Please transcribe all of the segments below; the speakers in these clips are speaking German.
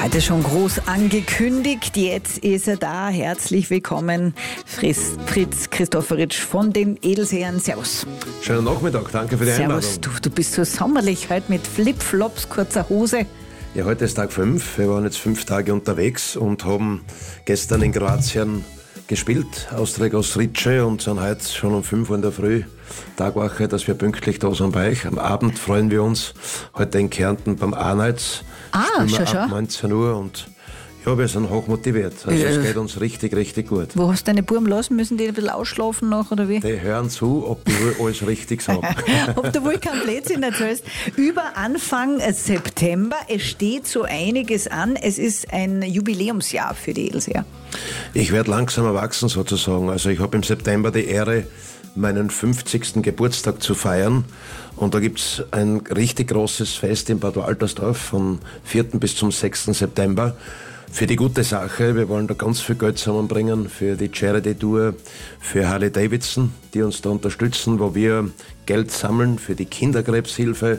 Heute schon groß angekündigt, jetzt ist er da. Herzlich willkommen, Fritz Christopheritsch von den Edelseern. Servus. Schönen Nachmittag, danke für die Einladung. Servus, du bist so sommerlich heute mit Flipflops, kurzer Hose. Ja, heute ist Tag 5. Wir waren jetzt 5 Tage unterwegs und haben gestern in Kroatien gespielt, Austria Kosrice, und sind heute schon um 5 Uhr in der Früh Tagwache, dass wir pünktlich da sind bei euch. Am Abend freuen wir uns heute in Kärnten beim A-Nights. Spielen wir ab 19 Uhr und ja, wir sind hochmotiviert. Also es geht uns richtig, richtig gut. Wo hast du deine Buben lassen? Müssen die ein bisschen ausschlafen noch oder wie? Die hören zu, ob ich wohl alles richtig sage. Ob du wohl kein Blödsinn erzählst. Über Anfang September, es steht so einiges an. Es ist ein Jubiläumsjahr für die Edelseer. Ich werde langsam erwachsen sozusagen. Also ich habe im September die Ehre, meinen 50. Geburtstag zu feiern. Und da gibt's ein richtig großes Fest in Bad Waltersdorf vom 4. bis zum 6. September. Für die gute Sache. Wir wollen da ganz viel Geld zusammenbringen für die Charity Tour, für Harley Davidson, die uns da unterstützen, wo wir Geld sammeln für die Kinderkrebshilfe.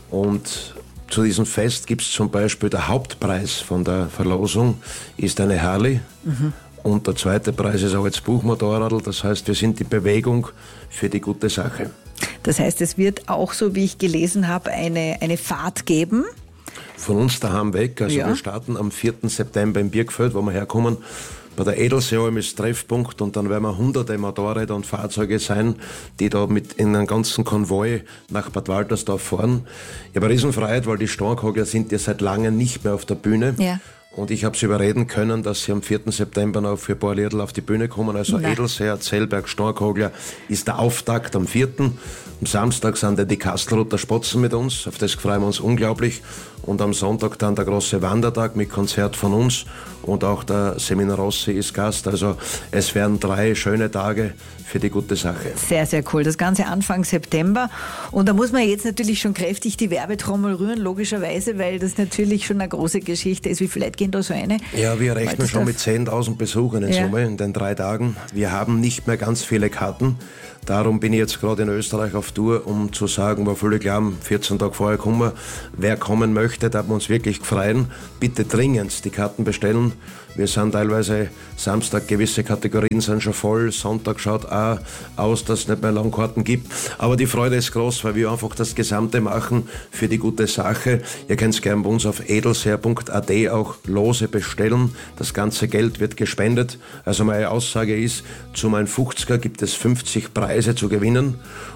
Und zu diesem Fest gibt's zum Beispiel der Hauptpreis von der Verlosung ist eine Harley. Und der zweite Preis ist auch jetzt Buchmotorradl. Das heißt, wir sind die Bewegung für die gute Sache. Das heißt, es wird auch, so wie ich gelesen habe, eine Fahrt geben. Von uns daheim weg. Also wir starten am 4. September in Birkfeld, wo wir herkommen. Bei der Edelseealm ist Treffpunkt und dann werden wir hunderte Motorräder und Fahrzeuge sein, die da mit in einem ganzen Konvoi nach Bad Waltersdorf fahren. Ich habe eine Riesenfreiheit, weil die Starkhagler sind ja seit langem nicht mehr auf der Bühne. Ja. Und ich habe sie überreden können, dass sie am 4. September noch für ein paar Liedl auf die Bühne kommen. Also Edelseer, Zellberg, Starkhagler ist der Auftakt am 4. Am Samstag sind dann die Kastelruther Spatzen mit uns, auf das freuen wir uns unglaublich. Und am Sonntag dann der große Wandertag mit Konzert von uns und auch der Semina Rossi ist Gast. Also es werden 3 schöne Tage für die gute Sache. Sehr, sehr cool. Das Ganze Anfang September. Und da muss man jetzt natürlich schon kräftig die Werbetrommel rühren, logischerweise, weil das natürlich schon eine große Geschichte ist. Wie viele Leute gehen da so eine? Ja, wir rechnen schon mit 10.000 Besuchern in Summe in den 3 Tagen. Wir haben nicht mehr ganz viele Karten. Darum bin ich jetzt gerade in Österreich auf Tour, um zu sagen, wo viele glauben, 14 Tage vorher kommen wir. Wer kommen möchte, da haben wir uns wirklich freuen. Bitte dringend die Karten bestellen. Wir sind teilweise Samstag, gewisse Kategorien sind schon voll. Sonntag schaut auch aus, dass es nicht mehr lange Karten gibt. Aber die Freude ist groß, weil wir einfach das Gesamte machen für die gute Sache. Ihr könnt es gerne bei uns auf edelseer.at auch Lose bestellen. Das ganze Geld wird gespendet. Also meine Aussage ist, zu meinem 50er gibt es 50 Preise zu gewinnen.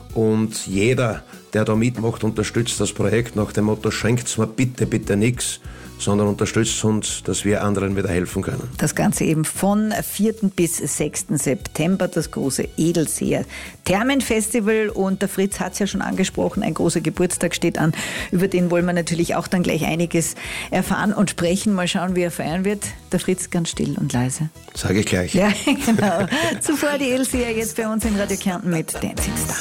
Und jeder, der da mitmacht, unterstützt das Projekt nach dem Motto, schenkt's mir bitte, bitte nichts, sondern unterstützt uns, dass wir anderen wieder helfen können. Das Ganze eben von 4. bis 6. September, das große Edelseer Thermenfestival. Und der Fritz hat es ja schon angesprochen, ein großer Geburtstag steht an. Über den wollen wir natürlich auch dann gleich einiges erfahren und sprechen. Mal schauen, wie er feiern wird. Der Fritz ganz still und leise. Sage ich gleich. Ja, genau. Zuvor die Edelseer jetzt bei uns in Radio Kärnten mit Dancing Star.